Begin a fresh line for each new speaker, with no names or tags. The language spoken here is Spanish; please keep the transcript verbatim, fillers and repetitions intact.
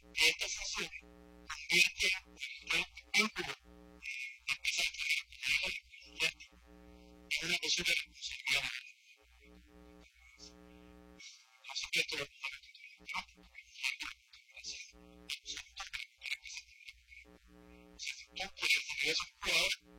que esta función convierte el vínculo empresarial y en una cuestión de responsabilidad moral. No sé qué esto lo puedo repetir, ¿no? Si tú quieres tener esos cuidados,